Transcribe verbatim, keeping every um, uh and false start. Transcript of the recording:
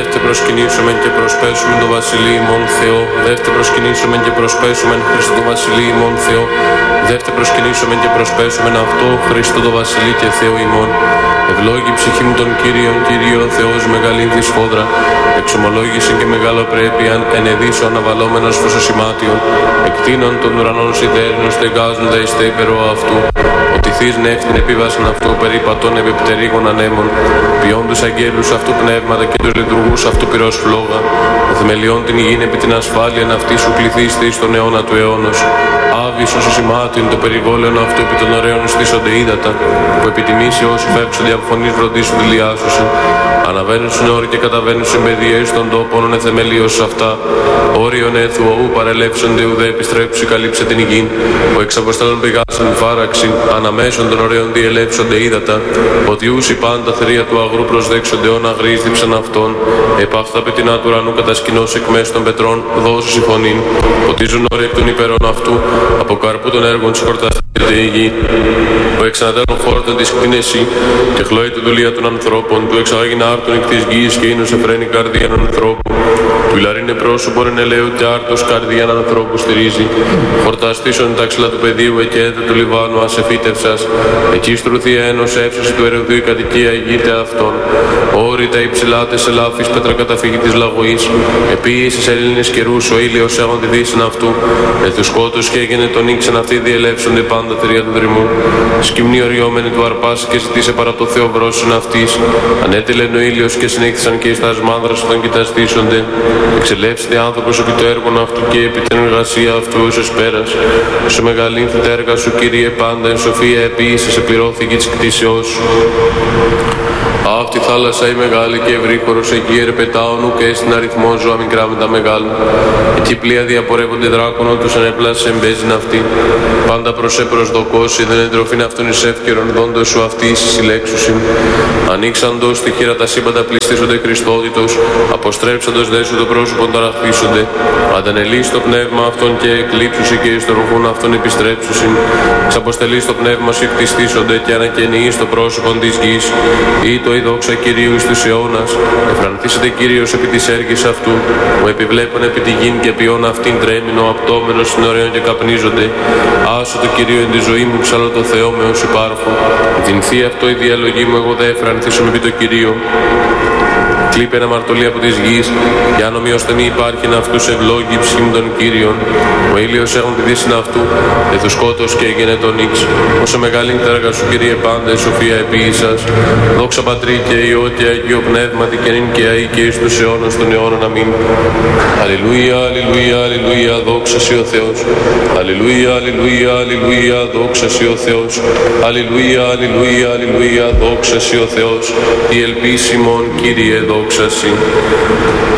Δεύτε προσκυνήσομεν και προσπέσομεν το βασιλείο ημών Θεό. Δεύτε προσκυνήσομεν και προσπέσομεν Χριστό το βασιλείο ημών Θεό. Δεύτε προσκυνήσομεν και προσπέσομεν αυτό Χριστό το βασιλείο και Θεό ημών. Ευλόγη ψυχή μου των Κύριων, Κύριο Θεός μεγαλύνθη σφόδρα. Εξομολόγησιν και μεγάλο πρέπειαν ενεδίσω αναβαλόμενος φωσοσημάτιον. Εκτείνων των ουρανών σιδέρνων στεγάζοντα εις τε υπερό αυτού. Ότι θείς νεύτην επίβασαν αυτού περίπατων επιπτερίγων ανέμων. Ποιών τους αγγέλους αυτού πνεύματα και τους λειτουργούς αυτού πυρός φλόγα. Ο θεμελιών την υγιήν επί την ασφάλεια αυτή σου κληθίστη εις τον αιώνα του αιώνος. Άβης όσο σημάτιον το περιβόλαιο αυτού επί των ωραίων στήσονται ύδατα. Που επιτιμήσει όσοι φεύξονται από φωνής βροντίσου δηλιάσουσιν. Αναβαίνουν στην όρη και καταβαίνουν στην παιδεία εις των τόπων εθεμελίως αυτά. Όριον έθου οού παρελεύσονται ουδέ επιστρέψει καλύψε την υγιήν. Που εξ αποστέλων πηγάσαν φάραξιν, αναμέσων των ωραίων διελεύσονται ύδατα. Ότι ούσι πάντα θερία του αγρού προσδέξονται όν αγρίστηψαν αυτόν. Επ' αυτά πετεινά του ουρανού κατασκηνώς εκ μέσω των πετρών δώσου συμφωνήν. Ποτίζουν όροι εκ των υπερών αυτού, από καρπού των έργων της χορταστήρεται η γη. Που εξανατέλων φόρτων της κτίνεση, και χλώει τη δουλεία των ανθρώπων, του εξαγάγει άρτων εκ της γης και είναι σε φρένη καρδία ανθρώπου. Του ηλαρίνε πρόσωπον εν ελαίου και άρτος καρδίαν ανθρώπου στηρίζει. Χορταστήσον τα ξυλά του πεδίου εκέδε του Λιβάνου ασεφύτευσας. Εκεί στρουθία ένος εύσωση του ερεουδίου η κατοικία ηγείται αυτών. Όροι τα υψηλάτες ελάφης πέτρα καταφύγη της λαγωής. Επίησες Ελλήνες καιρούς ο ήλιος έγον τη δύσιν αυτού. Με του σκότους και έγινε τον ίξεν αυτοί διελεύσονται πάντα θηρία του δρυμού. Σκυμνή οριόμενη του αρπάσει και ζητήσε παρά το Θεό βρόσιν αυτής. Ανέτειλεν ο ήλιος και συνέχισαν και εις τα σμάνδρας των κοιταστήσονται. Εξελεύσεται άνθρωπος επί το έργο αυτού και επί την εργασία αυτού όσο πέρας. Όσο μεγαλύνθη τα έργα σου, Κύριε, πάντα εν σοφία επίησες επληρώθηκε της κτήσεώς σου. Αχ, τη θάλασσα η μεγάλη και ευρύχωρος εκεί ερπετάων ουκ έστιν αριθμό ζώα μικρά με τα μεγάλου. Εκεί πλοία διαπορεύονται δράκονο τους ανέπλασε εμπέζιν αυτή. Πάντα προς σε προσδοκώσει, δεν εντροφήν αυτόν εις εύκαιρον δόντος σου αυτή εις συλλέξουσιν. Ανοίξαντος τη χείρα τα σύμπαντα πληστήσονται Χριστότητος, αποστρέψαντος δέσου το πρόσωπον ταραχθήσονται. Αντανελείς το πνεύμα αυτόν και εκλείψουσι και εις το ροχούν αυτόν επιστρέψουσιν. Ξαποστελείς το πνεύμα σου εκτιστήσονται και ανακαινείς το πρόσωπον της γης. Ή το η δόξα Κυρίου εις τους αιώνας. Εφρανθήσετε Κύριος επί της έργης αυτού. Μου επιβλέπουν επί τη γην και ποιόν αυτήν τρέμεινο απτόμενος στην ωραίων και καπνίζονται. Άσο το Κυρίο εν τη ζωή μου ψαλώ το Θεό με ως υπάρχω. Δινθεί αυτό η διαλογή μου εγώ δε εφρανθήσω επί το Κυρίο. Κλείπε ένα μαρτωλή από της γης, για αν ομοιώστε μη υπάρχει να αυτούς ευλόγη ψυχή μου των Κύριων. Ο ήλιος έχουν τη δύσιν αυτού, δε του σκότος και έγινε τον ίξ. Όσο μεγάλη είναι τα έργα σου, Κύριε, πάντα η σοφία επίησας. Δόξα Πατρί και Υιό και Αγίο Πνεύματι και νυν και αεί και εις τους αιώνας των αιώνων. Αμήν. Αλληλούια, αλληλούια, αλληλούια, δόξα σοι ο Θεός. Αλληλούια, αλληλούια, αλληλούια, δόξα σοι ο Θεός. Αλληλούια, αλληλούια, αλληλούια, δόξα σοι ο Θεός. Η ελπίση ημών, Κύριε, δόξα σοι.